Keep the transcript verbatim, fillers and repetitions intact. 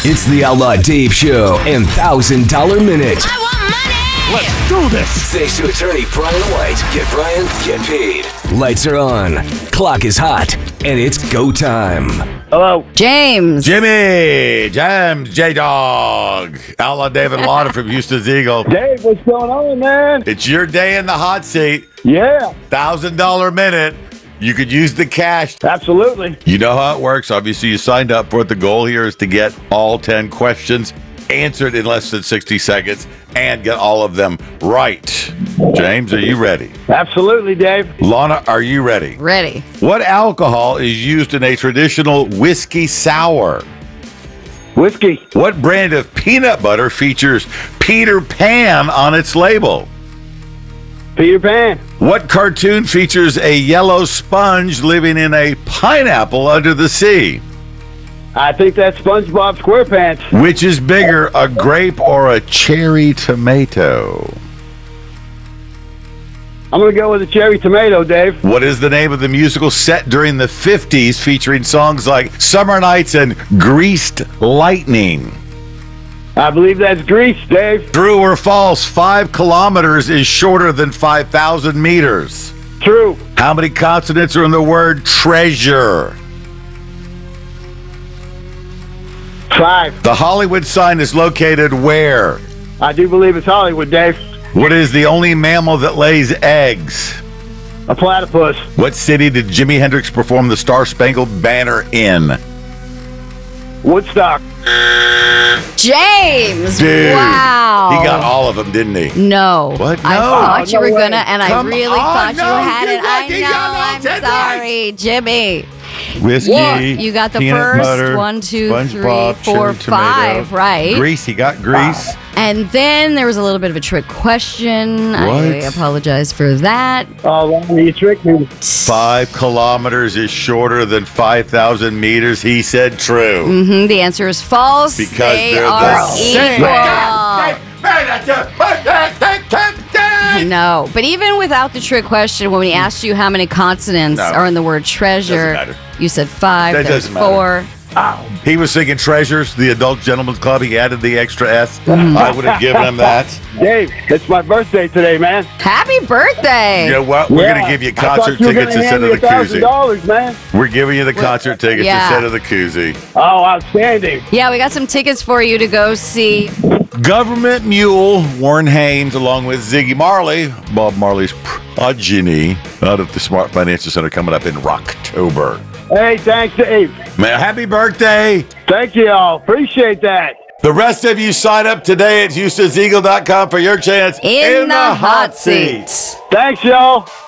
It's the Outlaw Dave Show and one thousand dollar Minute. I want money! Let's do this! Thanks to attorney Brian White. Get Brian, get paid. Lights are on, clock is hot, and it's go time. Hello. James. Jimmy, James, J-Dog, Outlaw David Lauder from Houston's Eagle. Dave, what's going on, man? It's your day in the hot seat. Yeah, one thousand dollar Minute. You could use the cash. absolutely. You know how it works. Obviously, you signed up for it. The goal here is to get all ten questions answered in less than sixty seconds and get all of them right. James, are you ready? Absolutely, Dave. Lana, are you ready? Ready. What alcohol is used in a traditional whiskey sour? Whiskey. What brand of peanut butter features Peter Pan on its label? Peter Pan. What cartoon features a yellow sponge living in a pineapple under the sea? I think that's SpongeBob SquarePants. Which is bigger, a grape or a cherry tomato? I'm going to go with a cherry tomato, Dave. What is the name of the musical set during the fifties featuring songs like Summer Nights and Greased Lightning? I believe that's Grease, Dave. True or false, five kilometers is shorter than five thousand meters? True. How many consonants are in the word treasure? Five. The Hollywood sign is located where? I do believe it's Hollywood, Dave. What is the only mammal that lays eggs? A platypus. What city did Jimi Hendrix perform the Star Spangled Banner in? Woodstock. James. Dude, Wow. he got all of them, didn't he? No. What? I No. thought Oh, you no were way. gonna, and Come I really on, thought no, you had you it. got- I you know. got all I'm ten sorry, Jimmy. Whiskey. What? You got the peanut first butter, one, two, SpongeBob, three, four, cherry tomato. five, right? Grease. He got grease. And then there was a little bit of a trick question. I What? apologize for that. Oh, Lonnie, you tricked me. Five kilometers is shorter than five thousand meters. He said true. hmm The answer is false. Because they they're are the same. equal. No, but even without the trick question, when we asked you how many consonants No. are in the word treasure, Doesn't matter. you said five. That There's doesn't matter. four. He was singing Treasures, the Adult Gentlemen's Club. He added the extra S. Mm-hmm. I would have given him that. Dave, it's my birthday today, man. Happy birthday! You know what? We're Yeah. going to give you I thought concert you were tickets gonna instead hand of me the a thousand koozie. dollars, man. We're giving you the concert tickets Yeah. instead of the koozie. Oh, outstanding. Yeah, we got some tickets for you to go see. Government Mule, Warren Haynes, along with Ziggy Marley, Bob Marley's progeny, out at the Smart Financial Center coming up in Rocktober. Hey, thanks, Dave. Man, happy birthday. Thank you all. Appreciate that. The rest of you sign up today at Houstons Eagle dot com for your chance In, the, hot seat. Thanks, y'all.